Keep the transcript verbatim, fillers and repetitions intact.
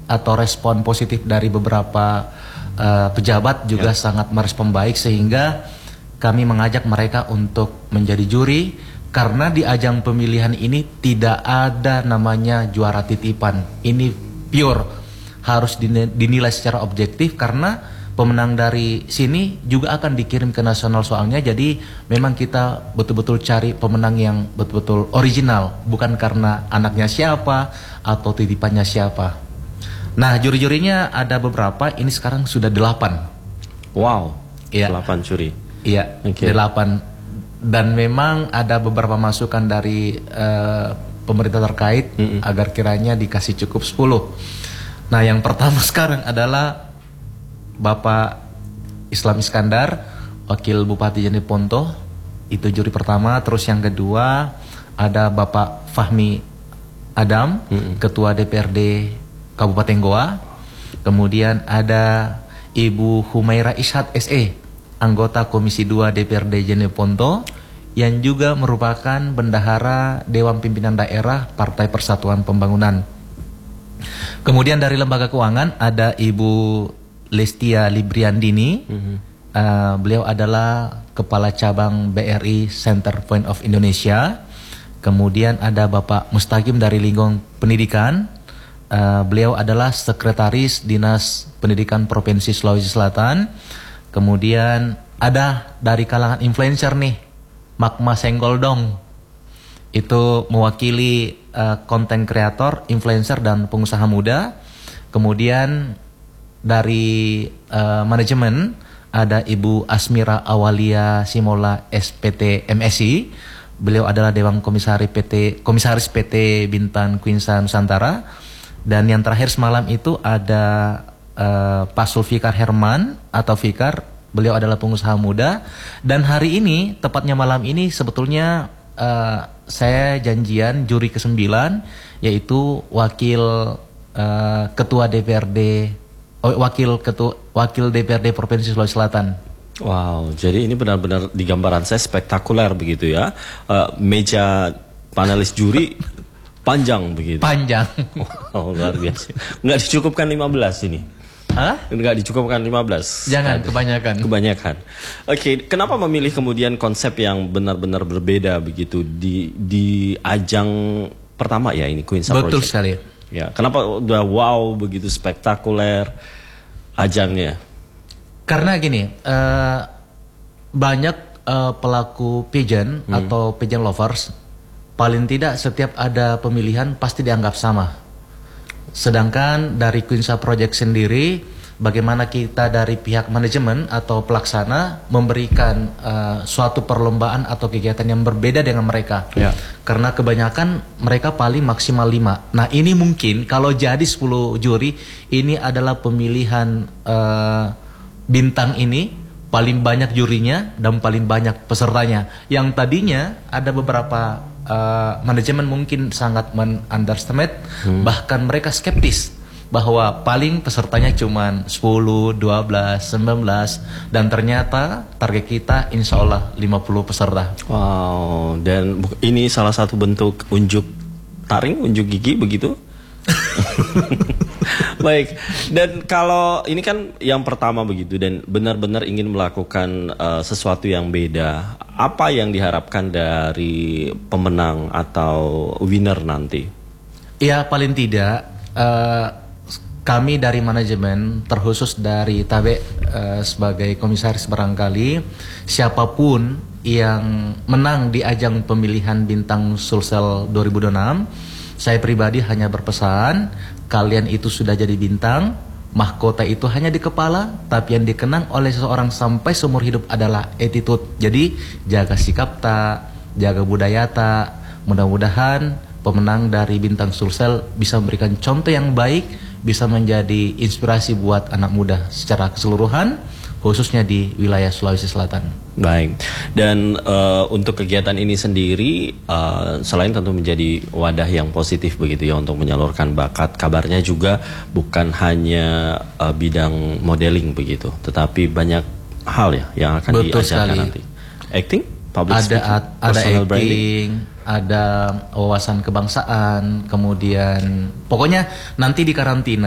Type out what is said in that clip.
atau respon positif dari beberapa uh, pejabat juga ya. Sangat merespon baik, sehingga kami mengajak mereka untuk menjadi juri, karena di ajang pemilihan ini tidak ada namanya juara titipan. Ini pure, harus dinilai secara objektif, karena pemenang dari sini juga akan dikirim ke nasional soalnya. Jadi memang kita betul-betul cari pemenang yang betul-betul original, bukan karena anaknya siapa atau titipannya siapa. Nah, juri-jurinya ada beberapa, ini sekarang sudah delapan. Wow, ya. delapan juri. Iya, okay. delapan. Dan memang ada beberapa masukan dari uh, pemerintah terkait mm -mm. agar kiranya dikasih cukup sepuluh. Nah, yang pertama sekarang adalah Bapak Islam Iskandar, Wakil Bupati Jeneponto, itu juri pertama. Terus yang kedua ada Bapak Fahmi Adam, mm-hmm. Ketua D P R D Kabupaten Goa. Kemudian ada Ibu Humaira Ishad S E, anggota Komisi dua D P R D Jeneponto, yang juga merupakan bendahara Dewan Pimpinan Daerah Partai Persatuan Pembangunan. Kemudian dari lembaga keuangan ada Ibu Lestia Libriandini, mm-hmm. uh, beliau adalah Kepala Cabang B R I Center Point of Indonesia. Kemudian ada Bapak Mustaqim dari Linggong Pendidikan, uh, beliau adalah Sekretaris Dinas Pendidikan Provinsi Sulawesi Selatan. Kemudian ada dari kalangan influencer nih, Magma Senggoldong, itu mewakili konten uh, kreator, influencer dan pengusaha muda. Kemudian dari uh, manajemen ada Ibu Asmira Awalia Simola S P T M S I. Beliau adalah Dewan Komisaris P T Komisaris P T Bintan Quinsa Nusantara. Dan yang terakhir semalam itu ada uh, Pak Sulfikar Herman atau Fikar. Beliau adalah pengusaha muda. Dan hari ini, tepatnya malam ini sebetulnya uh, saya janjian juri kesembilan, yaitu Wakil uh, Ketua D P R D Wakil Ketua Wakil D P R D Provinsi Sulawesi Selatan. Wow, jadi ini benar-benar di gambaran saya spektakuler begitu ya. Uh, meja panelis juri panjang begitu. Panjang. Oh, luar biasa. Nggak dicukupkan lima belas ini. Hah? Nggak dicukupkan lima belas. Jangan, Aduh. kebanyakan. Kebanyakan. Oke, okay, kenapa memilih kemudian konsep yang benar-benar berbeda begitu di di ajang pertama ya ini Quinsa Project? Betul sekali. Ya, kenapa udah wow begitu spektakuler ajangnya? Karena gini, uh, banyak uh, pelaku pageant hmm. atau pageant lovers, paling tidak setiap ada pemilihan pasti dianggap sama. Sedangkan dari Quinsa Project sendiri, bagaimana kita dari pihak manajemen atau pelaksana memberikan uh, suatu perlombaan atau kegiatan yang berbeda dengan mereka. Ya. Karena kebanyakan mereka paling maksimal lima. Nah, ini mungkin kalau jadi sepuluh juri, ini adalah pemilihan uh, bintang ini paling banyak jurinya dan paling banyak pesertanya. Yang tadinya ada beberapa uh, manajemen mungkin sangat men-underestimate, hmm. bahkan mereka skeptis bahwa paling pesertanya cuma sepuluh, dua belas, sembilan belas, dan ternyata target kita insya Allah lima puluh peserta. Wow, dan ini salah satu bentuk unjuk taring, unjuk gigi begitu? Baik, dan kalau ini kan yang pertama begitu dan benar-benar ingin melakukan uh, sesuatu yang beda, apa yang diharapkan dari pemenang atau winner nanti? Ya, paling tidak uh, kami dari manajemen, terkhusus dari Tabe uh, sebagai komisaris barangkali, siapapun yang menang di ajang pemilihan Bintang Sulsel dua ribu dua puluh enam, saya pribadi hanya berpesan, kalian itu sudah jadi bintang, mahkota itu hanya di kepala, tapi yang dikenang oleh seseorang sampai seumur hidup adalah attitude. Jadi jaga sikap tak, jaga budaya tak. Mudah-mudahan pemenang dari Bintang Sulsel bisa memberikan contoh yang baik, bisa menjadi inspirasi buat anak muda secara keseluruhan, khususnya di wilayah Sulawesi Selatan. Baik, dan uh, untuk kegiatan ini sendiri, uh, selain tentu menjadi wadah yang positif begitu ya untuk menyalurkan bakat, kabarnya juga bukan hanya uh, bidang modeling begitu, tetapi banyak hal ya yang akan Betul diajarkan sekali. nanti. Acting, public ada speaking, ad, ada personal acting, branding, ada wawasan kebangsaan, kemudian pokoknya nanti di karantina